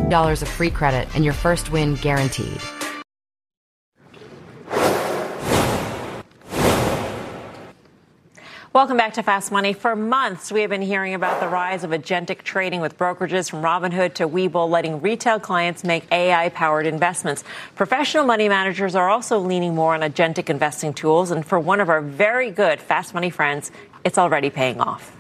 $100 of free credit and your first win guaranteed. Welcome back to Fast Money. For months, we have been hearing about the rise of agentic trading with brokerages from Robinhood to Webull letting retail clients make AI-powered investments. Professional money managers are also leaning more on agentic investing tools. And for one of our very good Fast Money friends, it's already paying off.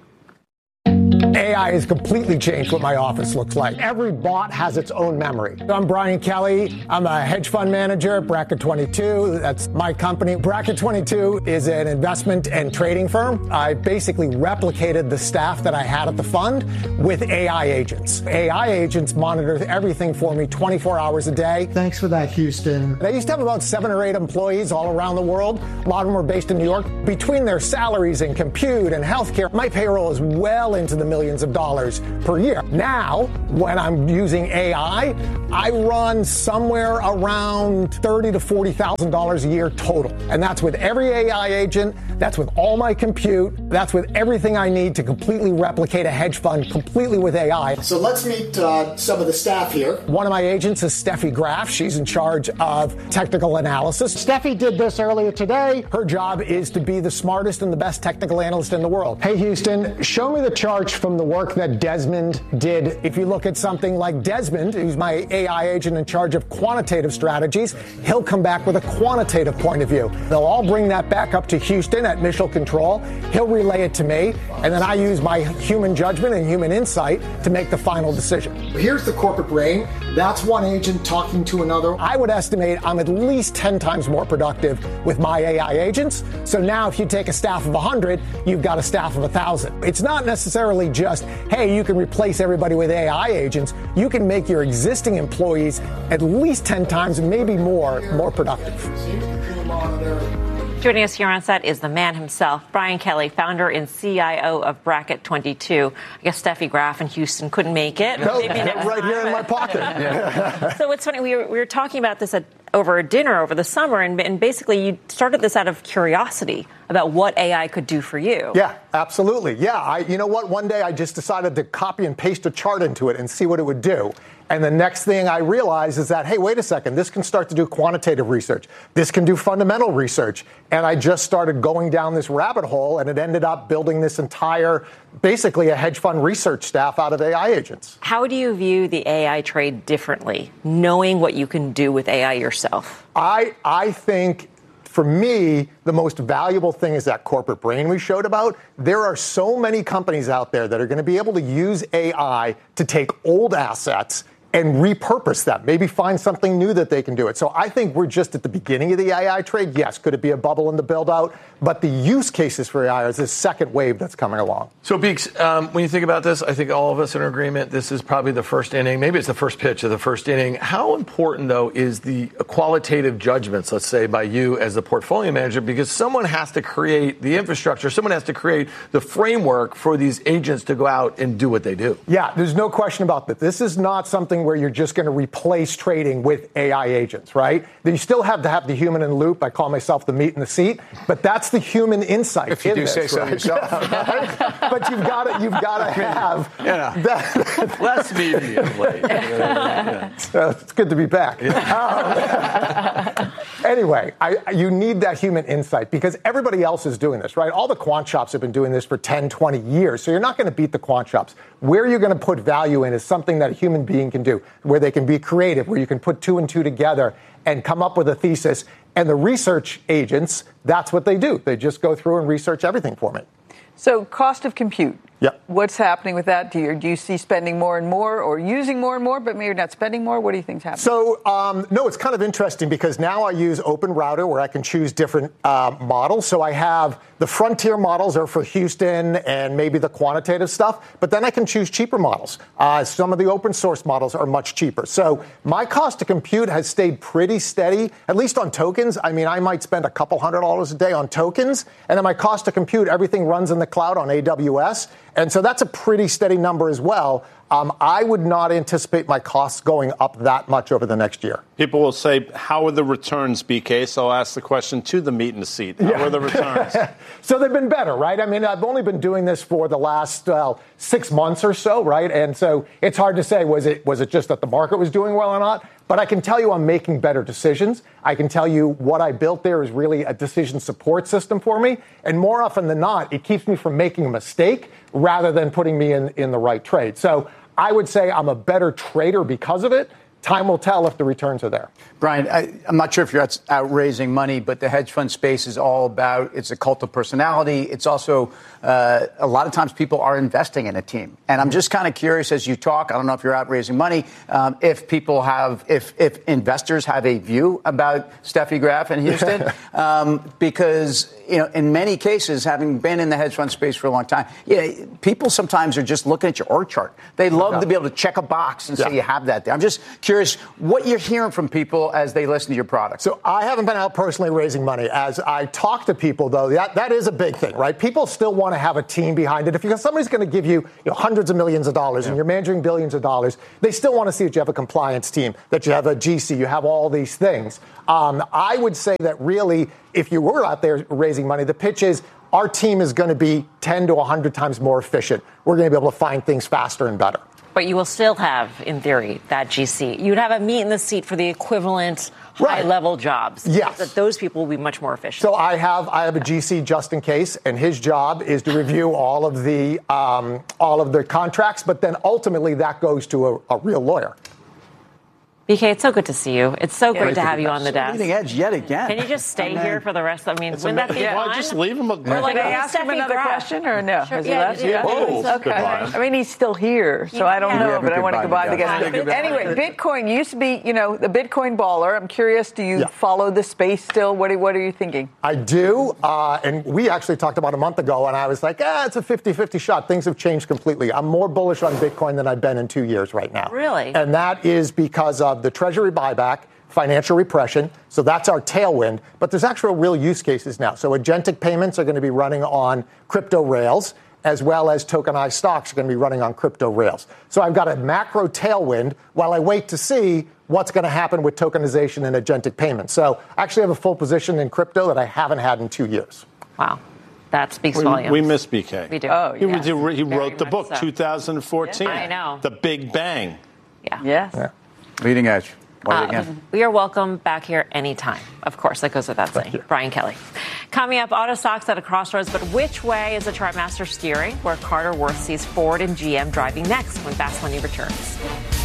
AI has completely changed what my office looks like. Every bot has its own memory. I'm Brian Kelly. I'm a hedge fund manager at Bracket 22. That's my company. Bracket 22 is an investment and trading firm. I basically replicated the staff that I had at the fund with AI agents. AI agents monitor everything for me 24 hours a day. Thanks for that, Houston. I used to have about 7 or 8 employees all around the world. A lot of them were based in New York. Between their salaries and compute and healthcare, my payroll is well into the millions of dollars per year. Now, when I'm using AI, I run somewhere around $30,000 to $40,000 a year total. And that's with every AI agent, that's with all my compute, that's with everything I need to completely replicate a hedge fund completely with AI. So let's meet some of the staff here. One of my agents is Steffi Graf. She's in charge of technical analysis. Steffi did this earlier today. Her job is to be the smartest and the best technical analyst in the world. Hey, Houston, show me the charts from the work that Desmond did. If you look at something like Desmond, who's my AI agent in charge of quantitative strategies, he'll come back with a quantitative point of view. They'll all bring that back up to Houston at Mission Control. He'll relay it to me, and then I use my human judgment and human insight to make the final decision. Here's the corporate brain. That's one agent talking to another. I would estimate I'm at least 10 times more productive with my AI agents. So now if you take a staff of 100, you've got a staff of 1,000. It's not necessarily just, hey, you can replace everybody with AI agents. You can make your existing employees at least 10 times, maybe more productive. Joining us here on set is the man himself, Brian Kelly, founder and CIO of Bracket 22. I guess Steffi Graf and Houston couldn't make it. No, right here in my pocket. Yeah. So it's funny, we were talking about this over a dinner over the summer, and basically you started this out of curiosity about what AI could do for you. Yeah, absolutely. Yeah, you know what? One day I just decided to copy and paste a chart into it and see what it would do. And the next thing I realized is that, hey, wait a second, this can start to do quantitative research. This can do fundamental research. And I just started going down this rabbit hole, and it ended up building this entire, basically a hedge fund research staff out of AI agents. How do you view the AI trade differently, knowing what you can do with AI yourself? I think, for me, the most valuable thing is that corporate brain we showed about. There are so many companies out there that are going to be able to use AI to take old assets and repurpose them, maybe find something new that they can do it. So I think we're just at the beginning of the AI trade. Yes, could it be a bubble in the build out? But the use cases for AI is this second wave that's coming along. So, Beeks, when you think about this, I think all of us are in agreement. This is probably the first inning. Maybe it's the first pitch of the first inning. How important, though, is the qualitative judgments, let's say, by you as the portfolio manager? Because someone has to create the infrastructure. Someone has to create the framework for these agents to go out and do what they do. Yeah, there's no question about that. This is not something where you're just going to replace trading with AI agents, right? You still have to have the human in the loop. I call myself the meat in the seat, but that's the human insight. If you do say so yourself. But you've got to have that. Less media lately. It's good to be back. Anyway, you need that human insight because everybody else is doing this, right? All the quant shops have been doing this for 10, 20 years. So you're not going to beat the quant shops. Where you're going to put value in is something that a human being can do, where they can be creative, where you can put 2 and 2 together and come up with a thesis. And the research agents, that's what they do. They just go through and research everything for me. So cost of compute. Yep. What's happening with that? Do you see spending more and more or using more and more, but maybe you're not spending more? What do you think's happening? So, no, it's kind of interesting because now I use Open Router where I can choose different models. So I have the frontier models are for Houston and maybe the quantitative stuff, but then I can choose cheaper models. Some of the open source models are much cheaper. So my cost to compute has stayed pretty steady, at least on tokens. I mean, I might spend a couple $100 a day on tokens, and then my cost to compute, everything runs in the cloud on AWS. And so that's a pretty steady number as well. I would not anticipate my costs going up that much over the next year. People will say, how are the returns, BK? So I'll ask the question to the meat in the seat. How are the returns? So they've been better, right? I mean, I've only been doing this for the last 6 months or so, right? And so it's hard to say, was it just that the market was doing well or not? But I can tell you I'm making better decisions. I can tell you what I built there is really a decision support system for me. And more often than not, it keeps me from making a mistake rather than putting me in the right trade. So I would say I'm a better trader because of it. Time will tell if the returns are there. Brian, I'm not sure if you're out raising money, but the hedge fund space is all about, it's a cult of personality. It's also, a lot of times people are investing in a team. And I'm just kind of curious as you talk, I don't know if you're out raising money, if investors have a view about Steffi Graf in Houston, because, in many cases, having been in the hedge fund space for a long time, people sometimes are just looking at your org chart. They love to be able to check a box and say you have that there. I'm just curious what you're hearing from people as they listen to your product. So I haven't been out personally raising money. As I talk to people, though, that is a big thing, right? People still want to have a team behind it. If somebody's going to give you, hundreds of millions of dollars and you're managing billions of dollars, they still want to see that you have a compliance team, that you have a GC, you have all these things. I would say that really, if you were out there raising money, the pitch is our team is going to be 10 to 100 times more efficient. We're going to be able to find things faster and better. But you will still have, in theory, that GC. You'd have a meat in the seat for the equivalent high-level jobs. Yes. That those people will be much more efficient. So I have a GC just in case, and his job is to review all of the contracts, but then ultimately that goes to a real lawyer. BK, it's so good to see you. It's so great to have you on the desk. Leading edge yet again. Can you just stay here for the rest? Wouldn't that be fun? Just leave him. Did I ask him another question or no? Sure, Has he left? yeah. Oh, Okay. I mean, he's still here, so I don't know, but I want to goodbye to guys. Anyway, Bitcoin used to be, the Bitcoin baller. I'm curious, do you follow the space still? What are you thinking? I do, and we actually talked about a month ago, and I was like, it's a 50-50 shot. Things have changed completely. I'm more bullish on Bitcoin than I've been in 2 years right now. Really? And that is because of the Treasury buyback, financial repression. So that's our tailwind. But there's actual real use cases now. So agentic payments are going to be running on crypto rails, as well as tokenized stocks are going to be running on crypto rails. So I've got a macro tailwind while I wait to see what's going to happen with tokenization and agentic payments. So I actually have a full position in crypto that I haven't had in 2 years. Wow. That speaks volumes. We miss BK. We do. Oh, yes. He wrote the book, 2014. I know. The Big Bang. Yeah. Yes. Yeah. Leading edge. Again. We are welcome back here anytime. Of course, that goes without saying. Brian Kelly. Coming up, auto stocks at a crossroads, but which way is the chartmaster steering? Where Carter Worth sees Ford and GM driving next when Fast Money returns.